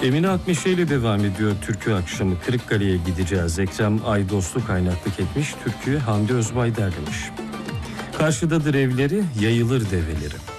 Emine Akmeşe ile devam ediyor türkü akşamı. Kırıkkale'ye gideceğiz. Ekrem Aydoslu kaynaklık etmiş. Türküyü Hamdi Özbay derlemiş. Karşıdadır evleri, yayılır develeri.